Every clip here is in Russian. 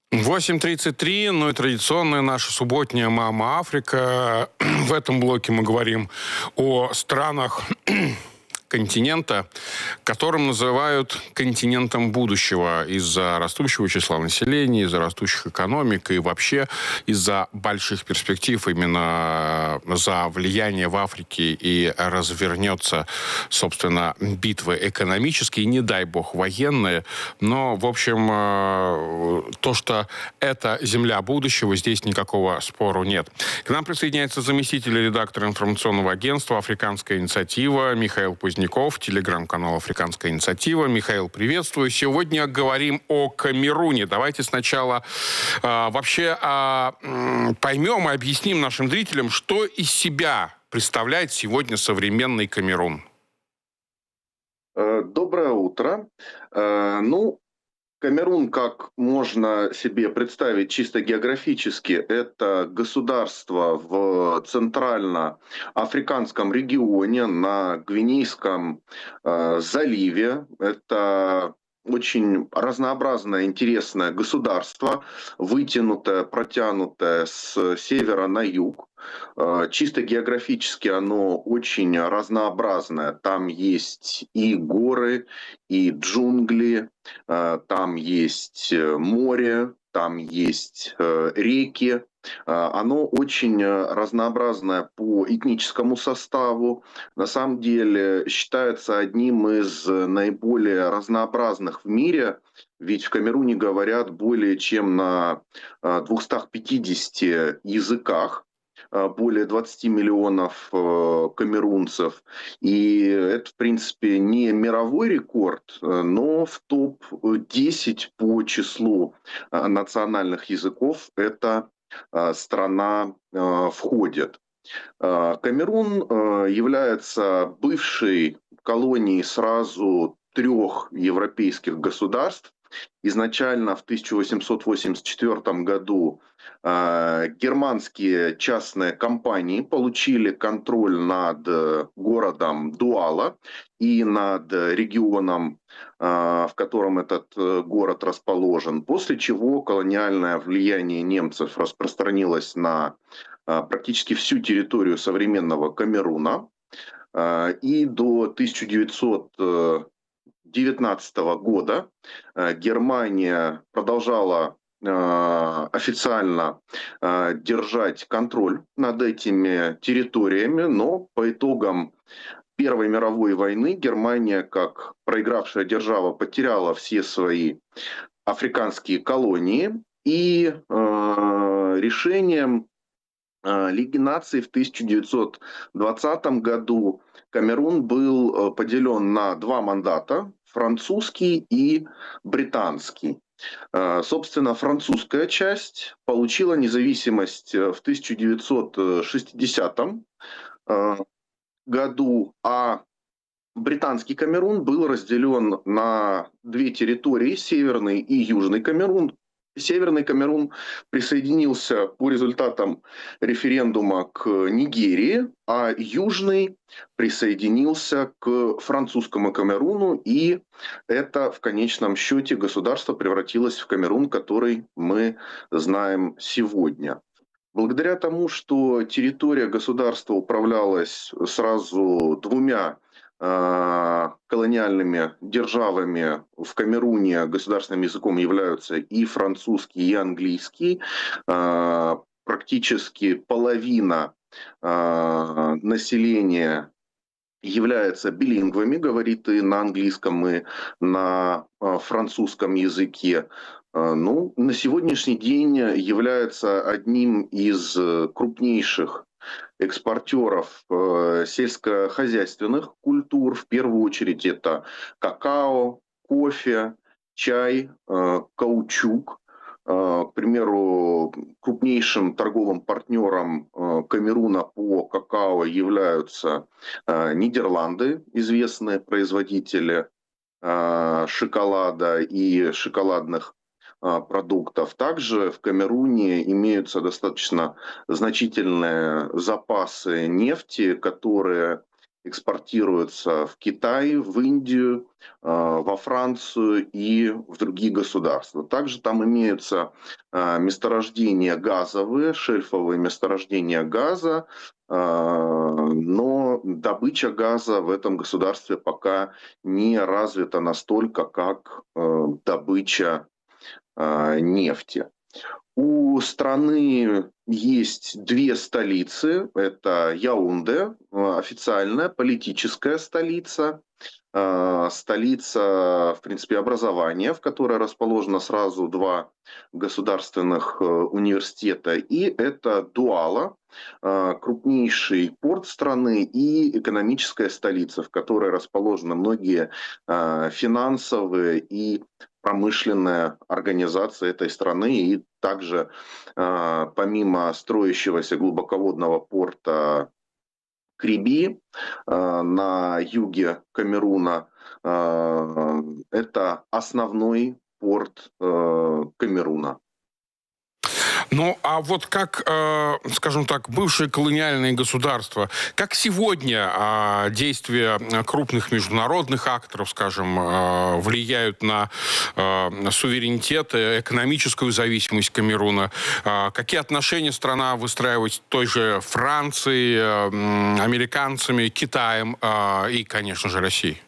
8:33, ну и традиционная наша субботняя «Мама Африка». В этом блоке мы говорим о странах континента, которым называют континентом будущего из-за растущего числа населения, из-за растущих экономик и вообще из-за больших перспектив именно за влияние в Африке и развернется, собственно, битвы экономические, не дай бог военные. Но, в общем, то, что это земля будущего, здесь никакого спору нет. К нам присоединяется заместитель редактора информационного агентства «Африканская инициатива» Михаил Поздняков, телеграм-канал «Африканская инициатива». Михаил, приветствую. Сегодня говорим о Камеруне. Давайте сначала вообще поймем и объясним нашим зрителям, что из себя представляет сегодня современный Камерун. Доброе утро. Камерун, как можно себе представить чисто географически, это государство в центрально-африканском регионе на Гвинейском заливе. Это очень разнообразное, интересное государство, вытянутое, протянутое с севера на юг. Чисто географически оно очень разнообразное. Там есть и горы, и джунгли, там есть море, там есть реки. Оно очень разнообразное по этническому составу. На самом деле считается одним из наиболее разнообразных в мире. Ведь в Камеруне говорят более чем на 250 языках, более 20 миллионов камерунцев. И это, в принципе, не мировой рекорд, но в топ-10 по числу национальных языков эта страна входит. Камерун является бывшей колонией сразу трех европейских государств. Изначально в 1884 году германские частные компании получили контроль над городом Дуала и над регионом, в котором этот город расположен, после чего колониальное влияние немцев распространилось на практически всю территорию современного Камеруна. И до 1919 года Германия продолжала официально держать контроль над этими территориями, но по итогам Первой мировой войны Германия, как проигравшая держава, потеряла все свои африканские колонии, и решением Лиги наций в 1920 году Камерун был поделен на два мандата, французский и британский. Собственно, французская часть получила независимость в 1960 году, а британский Камерун был разделен на две территории, Северный и Южный Камерун. Северный Камерун присоединился по результатам референдума к Нигерии, а Южный присоединился к французскому Камеруну, и это в конечном счете государство превратилось в Камерун, который мы знаем сегодня. Благодаря тому, что территория государства управлялась сразу двумя колониальными державами, в Камеруне государственным языком являются и французский, и английский. Практически половина населения является билингвами, говорит и на английском, и на французском языке. На сегодняшний день является одним из крупнейших экспортеров сельскохозяйственных культур. В первую очередь это какао, кофе, чай, каучук. К примеру, крупнейшим торговым партнером Камеруна по какао являются Нидерланды, известные производители шоколада и шоколадных продуктов. Также в Камеруне имеются достаточно значительные запасы нефти, которые экспортируется в Китай, в Индию, во Францию и в другие государства. Также там имеются месторождения газовые, шельфовые месторождения газа, но добыча газа в этом государстве пока не развита настолько, как добыча нефти. У страны есть две столицы. Это Яунде, официальная политическая столица, столица, в принципе, образования, в которой расположено сразу два государственных университета. И это Дуала, крупнейший порт страны и экономическая столица, в которой расположены многие финансовые и промышленная организация этой страны. И также, помимо строящегося глубоководного порта Криби на юге Камеруна, это основной порт Камеруна. Ну, а вот как, скажем так, бывшие колониальные государства, как сегодня действия крупных международных акторов, скажем, влияют на суверенитет, экономическую зависимость Камеруна? Какие отношения страна выстраивает с той же Францией, американцами, Китаем и, конечно же, Россией?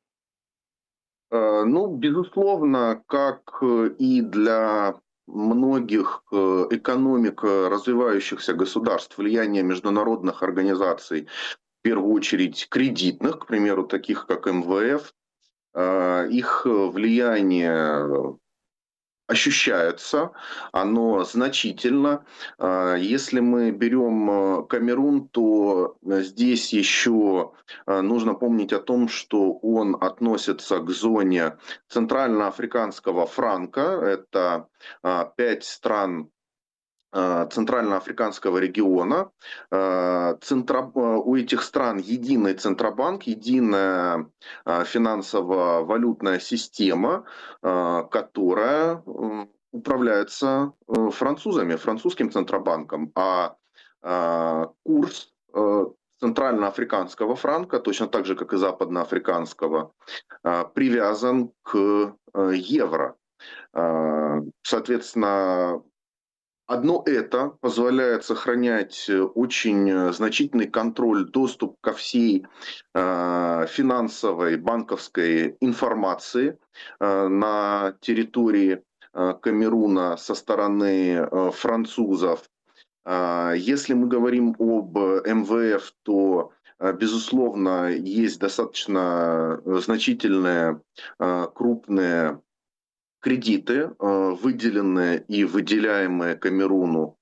Ну, безусловно, как и для многих экономик развивающихся государств, влияние международных организаций, в первую очередь кредитных, к примеру, таких как МВФ, их влияние ощущается, оно значительно. Если мы берем Камерун, то здесь еще нужно помнить о том, что он относится к зоне центральноафриканского франка. Это 5 стран Центральноафриканского региона. У этих стран единый центробанк, единая финансово-валютная система, которая управляется французами, французским центробанком. А курс центральноафриканского франка, точно так же, как и западноафриканского, привязан к евро. Соответственно, одно это позволяет сохранять очень значительный контроль, доступ ко всей финансовой, банковской информации на территории Камеруна со стороны французов. Если мы говорим об МВФ, то, безусловно, есть достаточно значительные, крупные кредиты, выделенные и выделяемые Камеруну,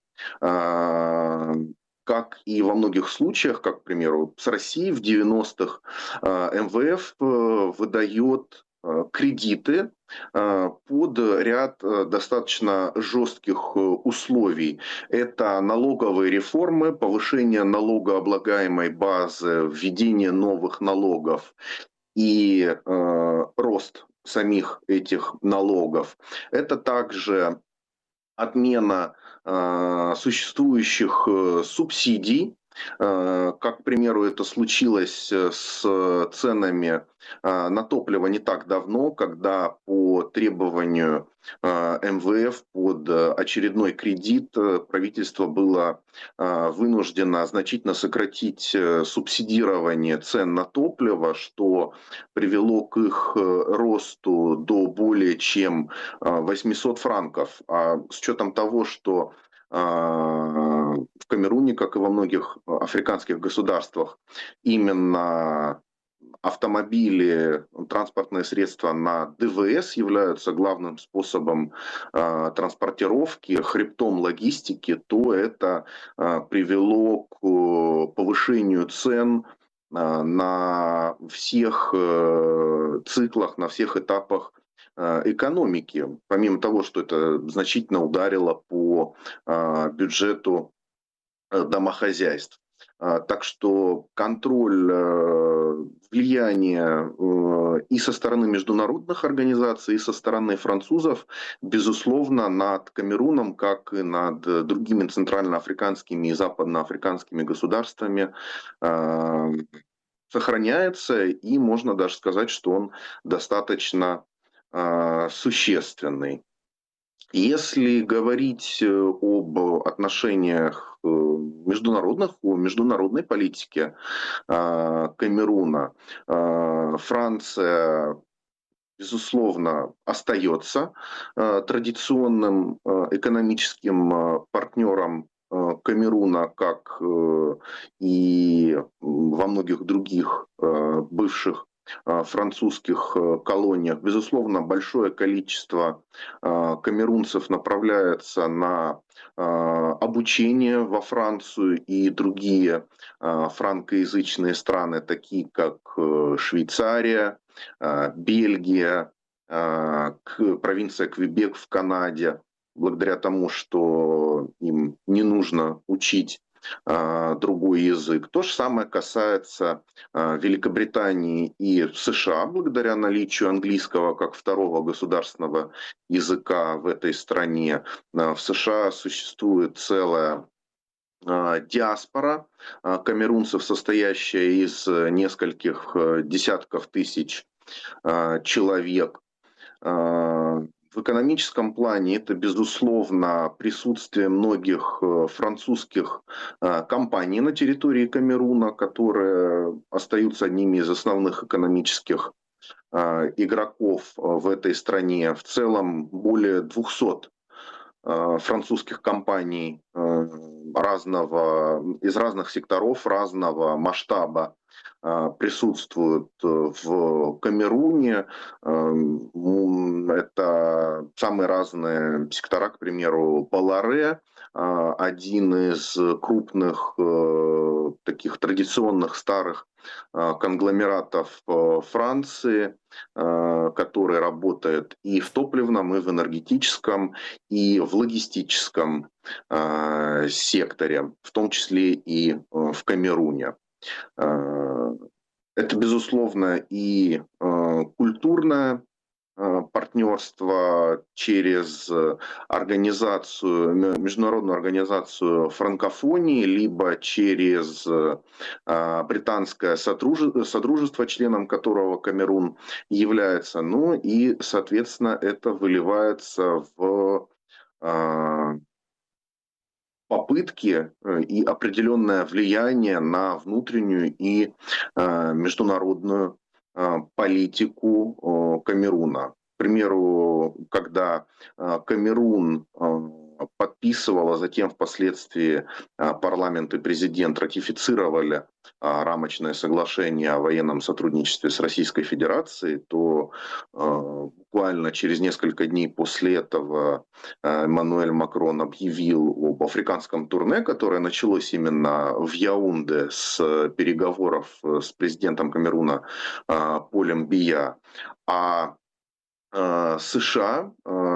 как и во многих случаях, как, к примеру, с Россией в 90-х, МВФ выдает кредиты под ряд достаточно жестких условий. Это налоговые реформы, повышение налогооблагаемой базы, введение новых налогов и рост самих этих налогов. Это также отмена существующих субсидий, как, к примеру, это случилось с ценами на топливо не так давно, когда по требованию МВФ под очередной кредит правительство было вынуждено значительно сократить субсидирование цен на топливо, что привело к их росту до более чем 800 франков. А с учетом того, что в Камеруне, как и во многих африканских государствах, именно автомобили, транспортные средства на ДВС являются главным способом транспортировки, хребтом логистики, то это привело к повышению цен на всех циклах, на всех этапах экономики, помимо того, что это значительно ударило по бюджету домохозяйств. Так что контроль влияния и со стороны международных организаций, и со стороны французов, безусловно, над Камеруном, как и над другими центральноафриканскими и западноафриканскими государствами, сохраняется, и можно даже сказать, что он достаточно существенный. Если говорить об отношениях международных, о международной политике Камеруна, Франция, безусловно, остается традиционным экономическим партнером Камеруна, как и во многих других бывших французских колониях. Безусловно, большое количество камерунцев направляется на обучение во Францию и другие франкоязычные страны, такие как Швейцария, Бельгия, провинция Квебек в Канаде, благодаря тому, что им не нужно учить другой язык. То же самое касается Великобритании и США, благодаря наличию английского как второго государственного языка в этой стране. В США существует целая диаспора камерунцев, состоящая из нескольких десятков тысяч человек. В экономическом плане это, безусловно, присутствие многих французских компаний на территории Камеруна, которые остаются одними из основных экономических игроков в этой стране. В целом более 200 французских компаний из разных секторов, разного масштаба присутствуют в Камеруне. Это самые разные сектора, к примеру, Боларе, один из крупных таких традиционных старых конгломератов Франции, который работает и в топливном, и в энергетическом, и в логистическом секторе, в том числе и в Камеруне. Это, безусловно, и культурное партнерство через международную организацию франкофонии, либо через британское содружество, членом которого Камерун является. Ну и, соответственно, это выливается в попытки и определенное влияние на внутреннюю и международную политику Камеруна. К примеру, когда Камерун подписывал, а затем впоследствии парламент и президент ратифицировали рамочное соглашение о военном сотрудничестве с Российской Федерацией, то буквально через несколько дней после этого Эммануэль Макрон объявил об африканском турне, которое началось именно в Яунде с переговоров с президентом Камеруна Полем Бия. А США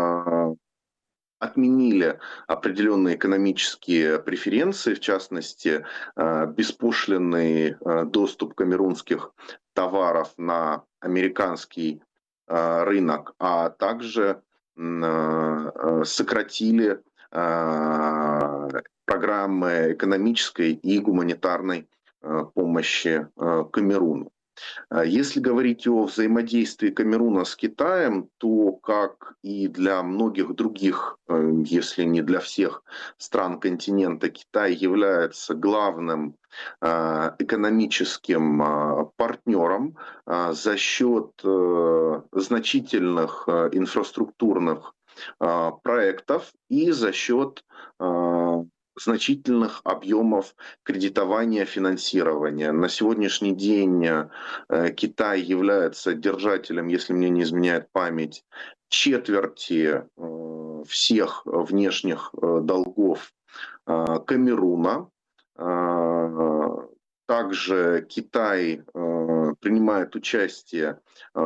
отменили определенные экономические преференции, в частности, беспошлинный доступ камерунских товаров на американский рынок, а также сократили программы экономической и гуманитарной помощи Камеруну. Если говорить о взаимодействии Камеруна с Китаем, то, как и для многих других, если не для всех стран континента, Китай является главным экономическим партнером за счет значительных инфраструктурных проектов и за счет значительных объемов кредитования, финансирования. На сегодняшний день Китай является держателем, если мне не изменяет память, четверти всех внешних долгов Камеруна. Также Китай принимает участие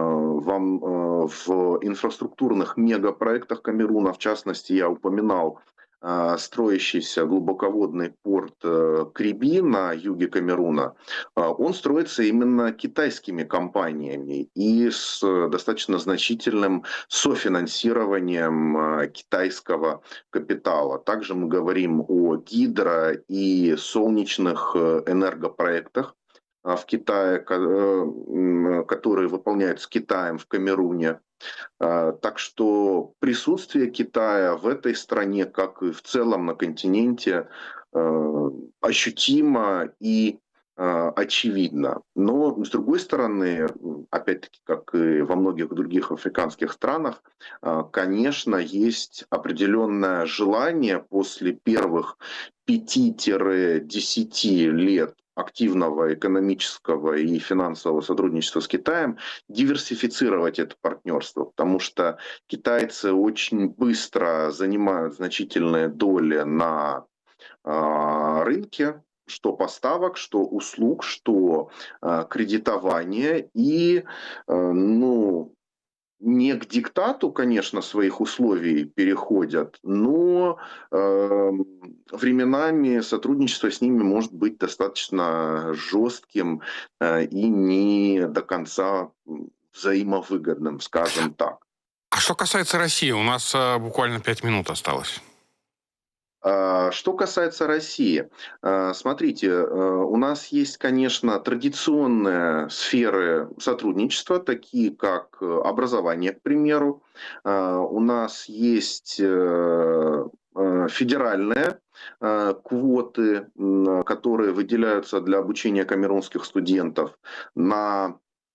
в инфраструктурных мегапроектах Камеруна. В частности, я упоминал строящийся глубоководный порт Криби на юге Камеруна, он строится именно китайскими компаниями и с достаточно значительным софинансированием китайского капитала. Также мы говорим о гидро- и солнечных энергопроектах, в Китае, которые выполняют с Китаем в Камеруне. Так что присутствие Китая в этой стране, как и в целом на континенте, ощутимо и очевидно. Но, с другой стороны, опять-таки, как и во многих других африканских странах, конечно, есть определенное желание после первых 5-10 лет активного экономического и финансового сотрудничества с Китаем диверсифицировать это партнерство, потому что китайцы очень быстро занимают значительные доли на рынке, что поставок, что услуг, что кредитования. И ну, не к диктату, конечно, своих условий переходят, но временами сотрудничество с ними может быть достаточно жестким и не до конца взаимовыгодным, скажем так. А что касается России, у нас буквально 5 минут осталось. Что касается России, смотрите, у нас есть, конечно, традиционные сферы сотрудничества, такие как образование, к примеру. У нас есть федеральные квоты, которые выделяются для обучения камерунских студентов. На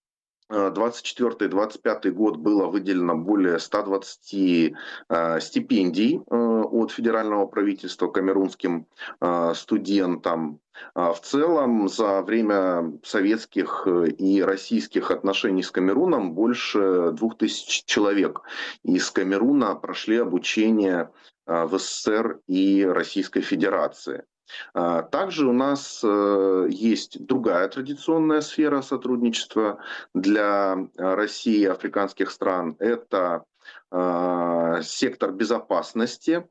24-25 год было выделено более 120 стипендий от федерального правительства камерунским студентам. В целом, за время советских и российских отношений с Камеруном больше 2000 человек из Камеруна прошли обучение в СССР и Российской Федерации. Также у нас есть другая традиционная сфера сотрудничества для России и африканских стран. Это сектор безопасности,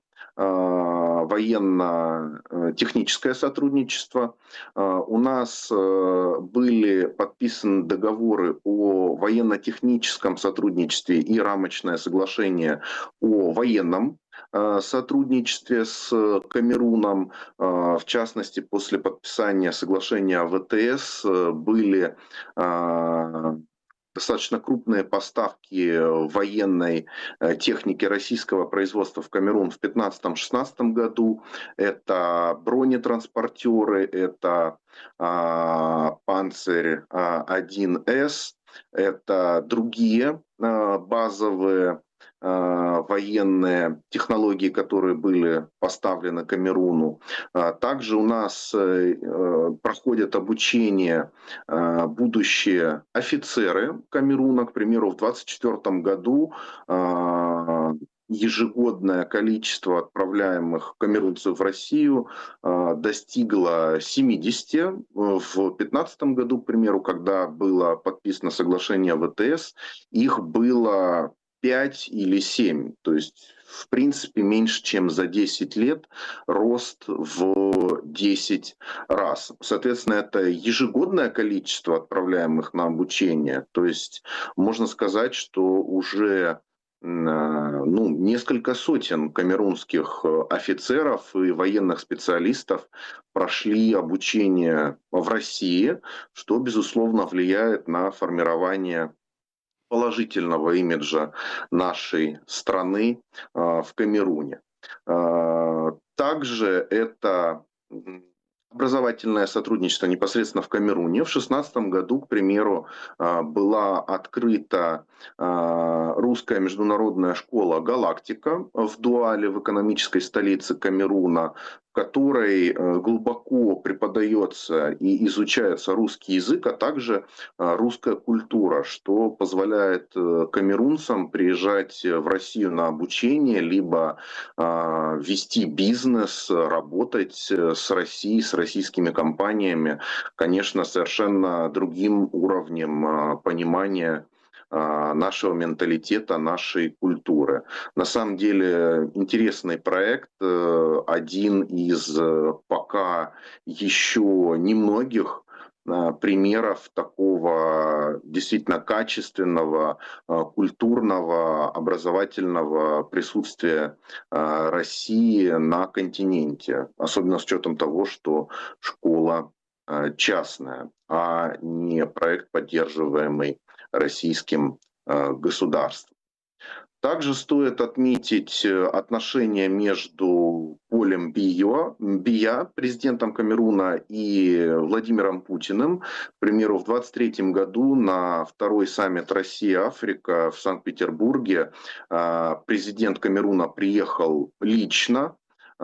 военно-техническое сотрудничество. У нас были подписаны договоры о военно-техническом сотрудничестве и рамочное соглашение о военном сотрудничестве с Камеруном. В частности, после подписания соглашения о ВТС были достаточно крупные поставки военной техники российского производства в Камерун в 2015-2016 году. Это бронетранспортеры, это Панцирь-1С, это другие базовые военные технологии, которые были поставлены Камеруну. Также у нас проходят обучение будущие офицеры Камеруна. К примеру, в 2024 году ежегодное количество отправляемых камерунцев в Россию достигло 70. В 2015 году, к примеру, когда было подписано соглашение ВТС, их было 5 или 7. То есть, в принципе, меньше, чем за 10 лет рост в 10 раз. Соответственно, это ежегодное количество отправляемых на обучение. То есть, можно сказать, что уже несколько сотен камерунских офицеров и военных специалистов прошли обучение в России, что, безусловно, влияет на формирование положительного имиджа нашей страны в Камеруне. Также это образовательное сотрудничество непосредственно в Камеруне. В 2016 году, к примеру, была открыта русская международная школа «Галактика» в Дуале, в экономической столице Камеруна, в которой глубоко преподается и изучается русский язык, а также русская культура, что позволяет камерунцам приезжать в Россию на обучение, либо вести бизнес, работать с Россией, с российскими компаниями, конечно, совершенно другим уровнем понимания нашего менталитета, нашей культуры. На самом деле интересный проект, один из пока еще немногих примеров такого действительно качественного, культурного, образовательного присутствия России на континенте. Особенно с учетом того, что школа частная, а не проект, поддерживаемый российским государством. Также стоит отметить отношения между Полем Бия, президентом Камеруна, и Владимиром Путиным. К примеру, в 2023 году на второй саммит Россия-Африка в Санкт-Петербурге президент Камеруна приехал лично,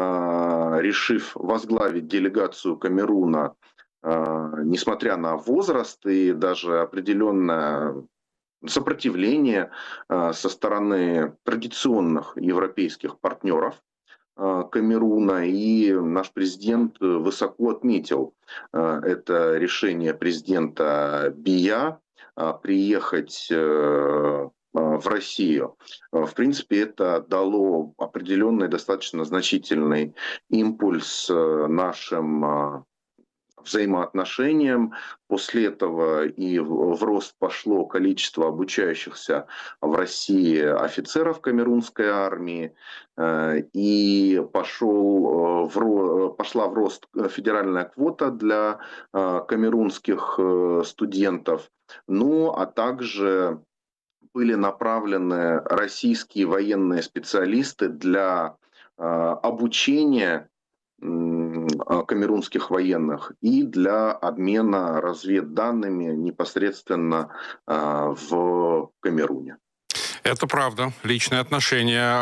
решив возглавить делегацию Камеруна, несмотря на возраст и даже определенное сопротивление со стороны традиционных европейских партнеров Камеруна. И наш президент высоко отметил это решение президента Бия приехать в Россию. В принципе, это дало определенный, достаточно значительный импульс нашим взаимоотношениям. После этого и в рост пошло количество обучающихся в России офицеров камерунской армии, и пошла в рост федеральная квота для камерунских студентов. Ну, а также были направлены российские военные специалисты для обучения камерунских военных и для обмена разведданными непосредственно в Камеруне. Это правда. Личные отношения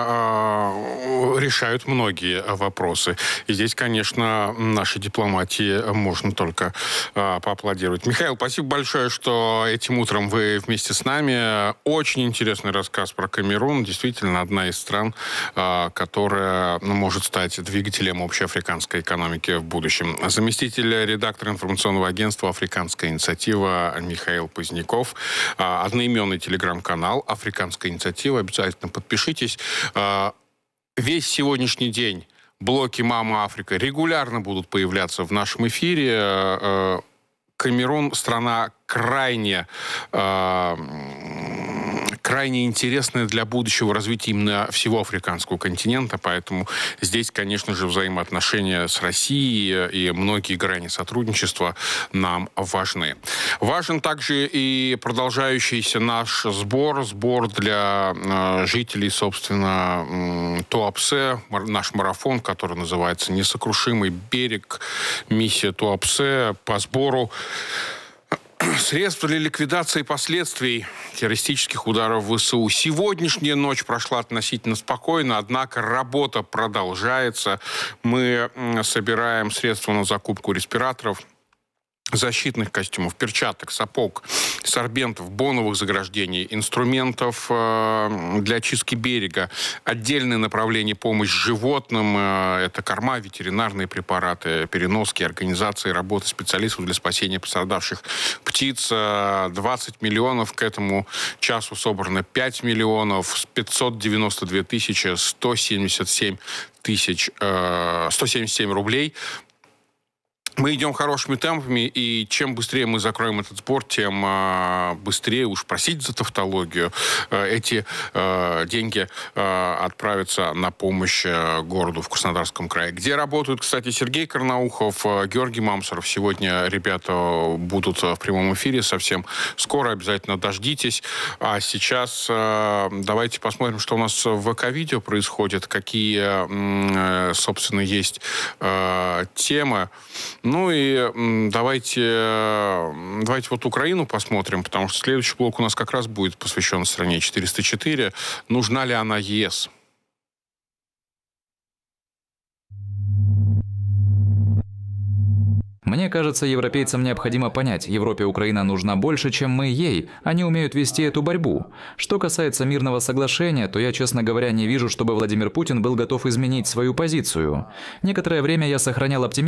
решают многие вопросы. И здесь, конечно, нашей дипломатии можно только поаплодировать. Михаил, спасибо большое, что этим утром вы вместе с нами. Очень интересный рассказ про Камерун. Действительно, одна из стран, которая может стать двигателем общеафриканской экономики в будущем. Заместитель редактора информационного агентства «Африканская инициатива» Михаил Поздняков. Одноименный телеграм-канал «Африканская инициатива». Обязательно подпишитесь. Весь сегодняшний день блоки «Мама Африка» регулярно будут появляться в нашем эфире. Камерун — страна крайне интересная для будущего развития именно всего африканского континента, поэтому здесь, конечно же, взаимоотношения с Россией и многие грани сотрудничества нам важны. Важен также и продолжающийся наш сбор для жителей, собственно, Туапсе, наш марафон, который называется «Несокрушимый берег», миссия Туапсе по сбору средств для ликвидации последствий террористических ударов в ВСУ. Сегодняшняя ночь прошла относительно спокойно, однако работа продолжается. Мы собираем средства на закупку респираторов, защитных костюмов, перчаток, сапог, сорбентов, боновых заграждений, инструментов для очистки берега, отдельное направление помощи животным, это корма, ветеринарные препараты, переноски, организации работы специалистов для спасения пострадавших птиц. 20 миллионов, к этому часу собрано 5 миллионов, 592 тысячи 177 рублей. Мы идем хорошими темпами, и чем быстрее мы закроем этот сбор, тем быстрее, уж просить за тавтологию, эти деньги отправятся на помощь городу в Краснодарском крае. Где работают, кстати, Сергей Карнаухов, Георгий Мамсоров. Сегодня ребята будут в прямом эфире совсем скоро, обязательно дождитесь. А сейчас давайте посмотрим, что у нас в ВК-видео происходит, какие, собственно, есть темы. Ну и давайте вот Украину посмотрим, потому что следующий блок у нас как раз будет посвящен стране 404. Нужна ли она ЕС? Мне кажется, европейцам необходимо понять, Европе Украина нужна больше, чем мы ей. Они умеют вести эту борьбу. Что касается мирного соглашения, то я, честно говоря, не вижу, чтобы Владимир Путин был готов изменить свою позицию. Некоторое время я сохранял оптимизм